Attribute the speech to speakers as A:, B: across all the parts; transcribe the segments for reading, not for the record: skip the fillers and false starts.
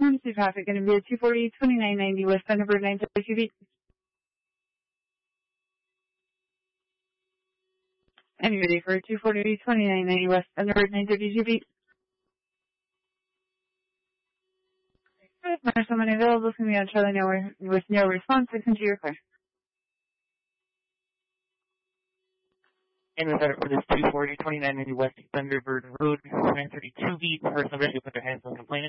A: emergency traffic going to be at 240, 2990 West Thunderbird 932 feet. And you're ready for 240, 2990 West Thunderbird 932 feet. There's someone available for me on Charlie now with no response. Listen to your car.
B: And we're set up for this 240, 2990 West Thunderbird Road, 932 feet. Person ready to put their hands on the complainant.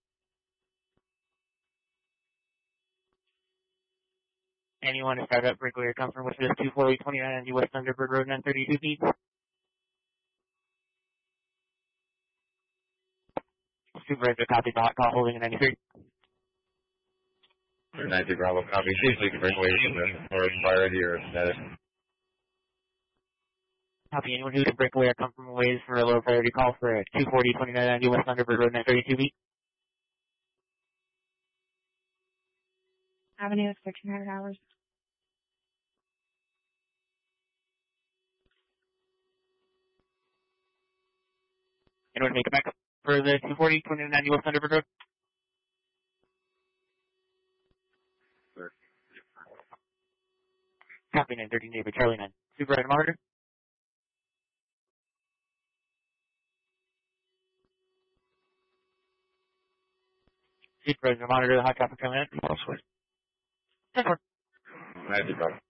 B: Anyone to start up breakaway or come from which is 240, 2990 West Thunderbird Road, 932 feet. Supervisor copy, hot call holding in 93.
C: 90 Bravo copy. See if we can break away from the north priority or status.
B: Copy, anyone who can break away or come from ways for a low priority call for 240, 2990 West Thunderbird Road, 932 feet.
A: Avenue of 1600 hours.
B: Anyone make it back up for the 240, 2990 West Thunderbird Road?
C: Sir.
B: Copy, 913 David Charlie 9. Supervisor monitor. Supervisor monitor, the hot traffic coming in.
C: Mostly.
B: 10-4.
C: 90 Bravo.